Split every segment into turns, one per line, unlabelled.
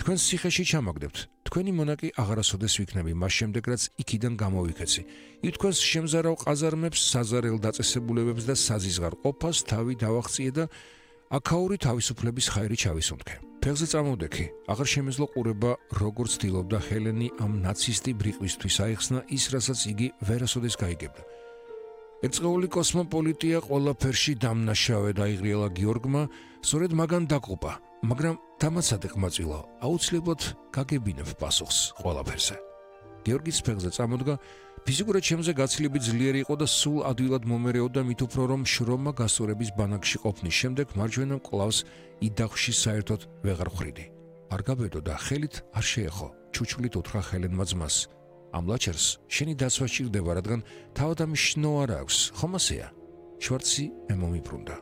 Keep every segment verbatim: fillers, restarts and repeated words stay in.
თქვენ სიხეში ჩამაგდებთ. თქვენი მონაკი აღარასოდეს ვიქნები, მას შემდეგ რაც იქიდან გამოვიქეცი. ითქვენს შემზარავ ყაზარმებს, საზარელ დაწესებულებებს და საზიზღარ ყოფას თავი დავაღწიე და აქაური თავისუფლების ხაირი ჩავისუნთქე. ფეხზე წამოვდექი, აღარ შემეძლო ყურება, როგორ ცდილობდა ჰელენი ამ ნაცისტი ბრიყვისთვის აიხსნა ის, რასაც იგი ვერასოდეს გაიგებდა. ერთწეული კოსმოპოლიტია ყველაფერში დამნაშავე დაიღრიალა გიორგმა, სწორედ მაგან დაკოპა, მაგრამ დამაცადე ყმაწვილო, აუცილებლად გაგებინებ პასუხს ყველაფერზე. გიორგის ფეხზე წამოდგა, ფიზიკურად ჩემზე გაცილებით ძლიერი იყო და სულ ადვილად მომერეოდა, მით უფრო რომ შრომა გასწორების ბანაკში ყოფნის შემდეგ მარჯვენა მკლავს იდახში საერთოდ ვეღარ ხვრიდი. არ გაბედო და ხელით არ შეეხო, ჩუჩულით უთხრა ჰელენმა ძმას. ამ ლაჩერს შენი დაცვა სჭირდება, რადგან თავად ამის შნო არ აქვს, ხომ ასეა? შვარცი ემომიბრუნდა.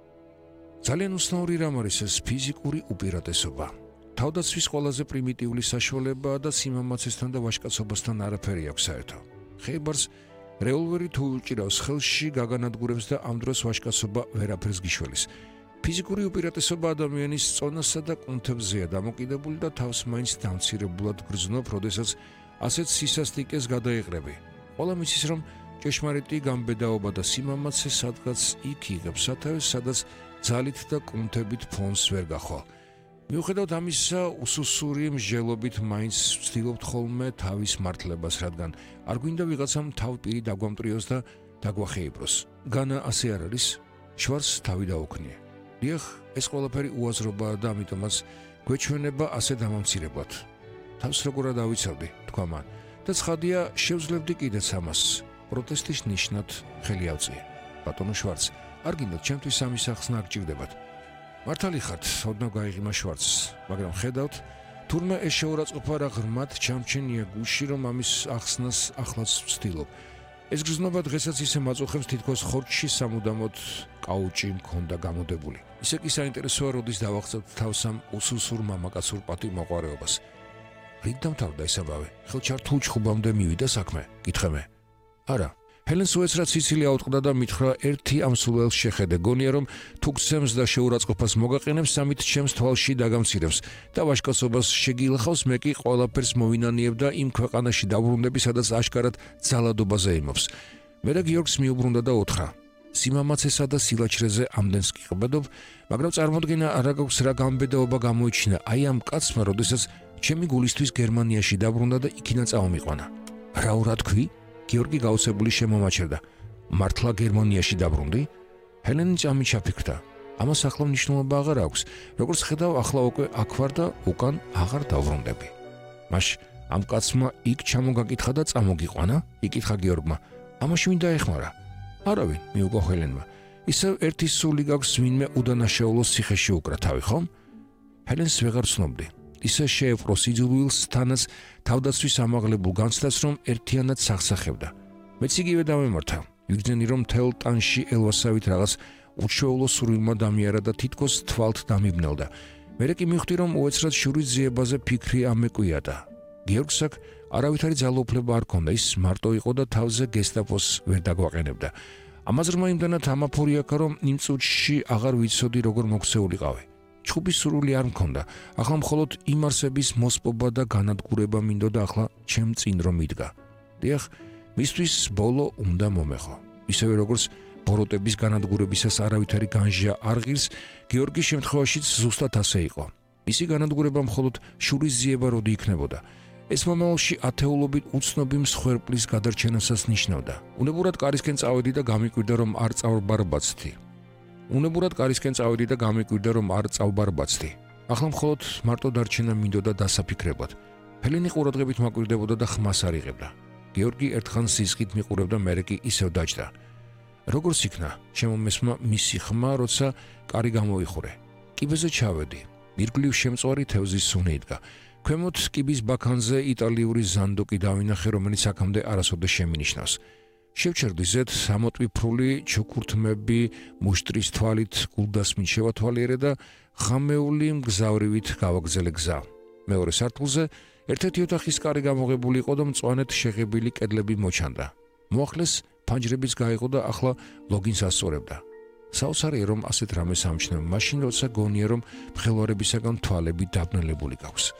ძალიან უცნაური რამ არის ეს ფიზიკური უპირატესობა. თავდაცვის ყველაზე პრიმიტიული საშუალებაა და სიმამაცესთან და ვაჟკაცობასთან არაფერი აქვს საერთო. ხეიბარს რეოლვერი თუ უჭირავს ხელში, გაგანადგურებს და ამ დროს ვაჟკაცობა ვერაფერს გიშველის. ფიზიკური უპირატესობა ადამიანის წონასა და კუნთებზეა დამოკიდებული და თავს მაინც დამცირებულად გრძნობ, როდესაც ასეთ სისასტიკეს გადაეყრები. ყველა მიცის, რომ ჭეშმარიტი გამბედაობა და სიმამაცე სადღაც იქ იღებს სათავეს, სადაც ძალით და კუნთებით ფონს ვერ გახვალ. მიუხედავად ამისა, უსუსური მსჯელობით მაინც ვცდილობთ ხოლმე თავის მართლებას, რადგან არ გვინდა ვიღაცამ თავპირი დაგვამტრიოს და დაგვახეიბროს. განა ასე არ არის, შვარს თავი დაუქნია. დიახ, ეს ყველაფერი უაზრობაა და ამიტომაც გვეჩვენება ასე დამამცირებლად. თავს როგორად ავიცავდი, თქვა მან, და ცხადია, შევძლებდი კიდეც ამას. პროტესტის ნიშნად ხელი ავწიე. ბატონო შვარც, არ გინდათ ჩემთვის ამის ახსნა გჭირდებათ. მართალი ხართ, ოდნავ გაიღიმა შვარცს, მაგრამ ხედავთ, თურმე ეს შეურაცხყოფა რა ღრმად ჩამჩენია გულში, რომ ამის ახსნას ახლაც ვცდილობ. ეს გრძნობა დღესაც ისე მაწუხებს, თითქოს ხორცში სამუდამოდ კაუჭი მქონდა გამოდებული. ისე კი საინტერესოა, როდის დავახცევთ თავს ამ უსუსურ მამაკაცურ პატივმოყვარეობას. რით დამთავრდა ეს ამბავი? ხელჩართულ ჩხუბამდე მივიდა საქმე? გითხე მე. არა. ჰელენს უეცრად სიცილი აუტყდა და მითხრა ერთი ამ სულელს შეხედე, გონია რომ თუ გცემს და შეურაცხყოფას მოგაყენებს, ამით ჩემს თვალში დაგამცირებს და ვაჟკაცობას შეგილახავს, მე კი ყველაფერს მოვინანიებ და იმ ქვეყანაში დავბრუნდები, სადაც აშკარად ძალადობაზე იმობს. მე და გიორგს მიუბრუნდა და უთხრა: სიმამაცესა და სილაჩრეზე ამდენს კი ყბედობ, მაგრამ წარმოდგენა არ აქვს რა გამბედაობა გამოიჩინა აი ამ კაცმა, როდესაც ჩემი გულისთვის გერმანიაში დაბრუნდა და იქიდან წავმიყვანა. რა ურა თქვი? გიორგი გაოცებული შემომაჩერდა. მართლა გერმანიაში დაბრუნდი? ჰელენი ჭამი ჩაფიქრდა. ამას ახლა მნიშვნელობა აღარ აქვს. როგორც ხედავ, ახლა უკვე აქ ვარ და უკან აღარ დავბრუნდები. მაშ ამ კაცმა იქ ჩამოგაკითხა და წამოგიყვანა? იკითხა გიორგმა. ამაში ვინ დაეხმარა? არავინ, მიუგო ჰელენმა. ისევ ერთი სული გაქვს, ვინმე უდანაშაულო ციხეში უკრა თავი, ხომ? ჰელენს ვეღარ ცნობდი. ისე შეეპყრო სიძულვილს, თანაც თავდაცვის ამაღლებულ განცდას, რომ ერთიანად სახსახებდა. მეც იგივე დავემართა. ვიგრძენი, რომ მთელ ტანში ელვასავით რაღაც უჩვეულო სურვილმა დამიარა და თითქოს თვალთ დამიბნელდა. მერე კი მივხვდი, რომ უეცრად შურის ძიებაზე ფიქრი ამეკვიადა. გიორგს აქ არავითარი ძალაუფლება არ ქონდა, ის მარტო იყო და თავზე გესტაპოს ვერ დაგვაყენებდა. ამაზრმა იმდანად ამაფორიაკა, რომ იმ წუთში აღარ ვიცოდი, როგორ მოქცეულიყავი. ჩხუბის სურვილი არ მქონდა, ახლა მხოლოდ იმ არსების მოსპობა და განადგურება მინდოდა ახლა ჩემ წინ რომ მიდგა. დიახ, მისთვის ბოლო უნდა მომეხო. ისევე როგორც ბოროტების განადგურებისას არავითარი განჟია არ ღირს, გიორგის შემთხვევაშიც ზუსტად ასე იყო. მისი განადგურება მხოლოდ შურის ძიება როდი იქნებოდა. ეს მომავალში ათეულობით უცნობი მსხვერპლის გადარჩენასაც ნიშნავდა. უნებურად კარისკენ წავედი და გამიკვირდა, რომ არ წავბარბაცდი. უნებურად კარისკენ წავედი და გამიკვირდა, რომ არ წავბარბაცდი. ახლა მხოლოდ მარტო დარჩენა მინდოდა დასაფიქრებლად. ჰელენი ყურადღებით მაკვირდებოდა და ხმას არ იღებდა. გიორგი ერთხან სისხლით მიყურებდა, მერე კი ისევ დაჯდა. როგორც იქნა, შემომესმა მისი ხმა, როცა კარი გამოიხურე. კიბეზე ჩავედი. ირგვლივ შემწვარი თევზის სუნი იდგა. ქვემოთ კიბის ბაქანზე იტალიური ზანდოკი დავინახე, რომელიც აქამდე არასოდეს შემინიშნავს. შევჩერდი ზედ ამოტვიფრული ჩუქურთმები მუშტრის თვალით გულდასმით შევათვალიერე და ხამეული მგზავრივით გავაგზელე გზა. მეორე სართულზე ერთ-ერთი ოთახის კარი გამოღებული იყო და მწვანედ შეღებილი კედლები მოჩანდა. მოახლეს ფანჯრებიც გაიყო და ახლა ლოგინს ასწორებდა. საოცარია, რომ ასეთ რამეს ამჩნევ, მაშინ როცა გონია, რომ მხელვარებისაგან თვალები დაბნელებული გაქვს.